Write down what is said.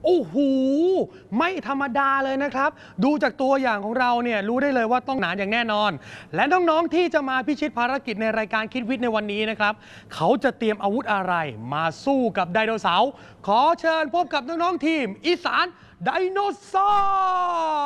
โอ้โหไม่ธรรมดาเลยนะครับดูจากตัวอย่างของเราเนี่ยรู้ได้เลยว่าต้องหนาอย่างแน่นอนและน้องๆที่จะมาพิชิตภารกิจในรายการคิดวิทย์ในวันนี้นะครับเขาจะเตรียมอาวุธอะไรมาสู้กับไดโนเสาร์ขอเชิญพบกับน้องๆทีมอีสานไดโนเสาร์